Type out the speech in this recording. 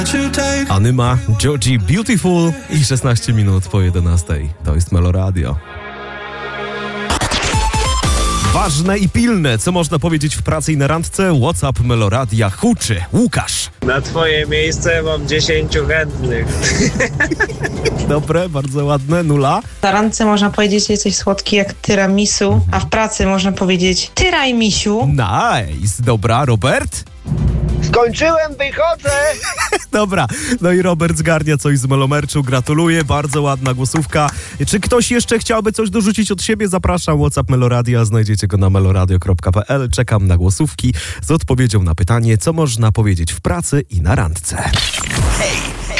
Anyma, Georgie Beautiful i 16 minut po 11. To jest Meloradio. Ważne i pilne, co można powiedzieć w pracy i na randce? WhatsApp Meloradia huczy. Łukasz. Na twoje miejsce mam 10 chętnych. Dobre, bardzo ładne. Nula. Na randce można powiedzieć, że jesteś słodki jak tiramisu, a w pracy można powiedzieć tyrajmisiu. Nice. Dobra, Robert? Skończyłem, wychodzę! Dobra, no i Robert zgarnia coś z Melomerczu. Gratuluję, bardzo ładna głosówka. Czy ktoś jeszcze chciałby coś dorzucić od siebie? Zapraszam, WhatsApp Meloradia, znajdziecie go na meloradio.pl. Czekam na głosówki z odpowiedzią na pytanie, co można powiedzieć w pracy i na randce. Hej!